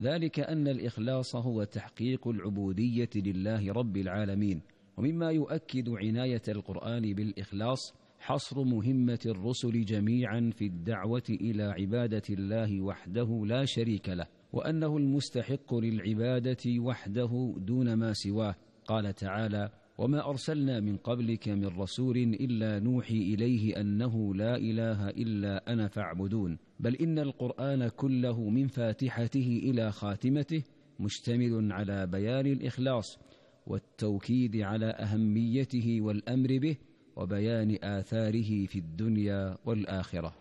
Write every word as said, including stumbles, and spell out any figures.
ذلك أن الإخلاص هو تحقيق العبودية لله رب العالمين. ومما يؤكد عناية القرآن بالإخلاص حصر مهمة الرسل جميعا في الدعوة إلى عبادة الله وحده لا شريك له، وأنه المستحق للعبادة وحده دون ما سواه. قال تعالى: وما أرسلنا من قبلك من رسول إلا نوحي إليه أنه لا إله إلا أنا فاعبدون. بل إن القرآن كله من فاتحته إلى خاتمته مشتمل على بيان الإخلاص والتوكيد على أهميته والأمر به وبيان آثاره في الدنيا والآخرة.